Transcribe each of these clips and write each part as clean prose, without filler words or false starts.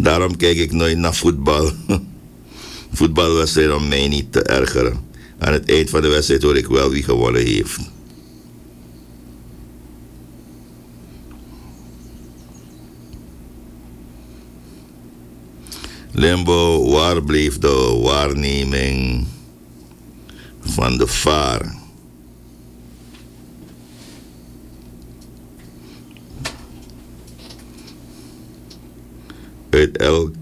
Daarom kijk ik nooit naar voetbal. Voetbalwedstrijd om mij niet te ergeren. Aan het eind van de wedstrijd hoor ik wel wie gewonnen heeft. Limbo, waar bleef de waarneming van de VAR? Uit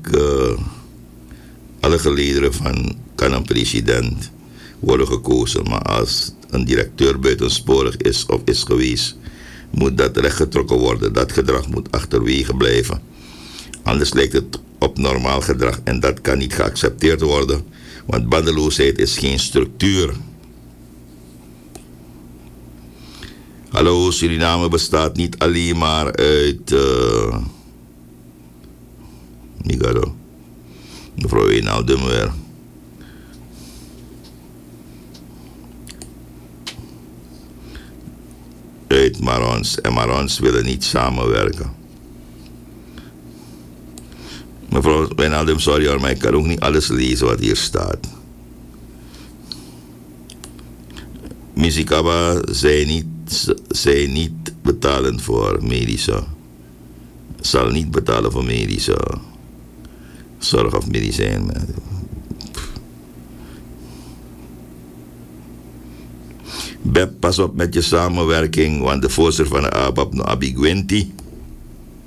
alle gelederen van kan een president worden gekozen, maar als een directeur buitensporig is of is geweest, moet dat rechtgetrokken worden. Dat gedrag moet achterwege blijven. Anders lijkt het op normaal gedrag en dat kan niet geaccepteerd worden, want bandeloosheid is geen structuur. Hallo, Suriname bestaat niet alleen maar uit Migado. Mevrouw Wijnaldum weer. Uit Marons. En Marons willen niet samenwerken. Mevrouw Wijnaldum, sorry hoor, maar ik kan ook niet alles lezen wat hier staat. Muzikaba zij niet betalen voor medische. Zal niet betalen voor medische zorg of medicijn. Beb, pas op met je samenwerking, want de voorzitter van de ABAP, Abi Gwinti,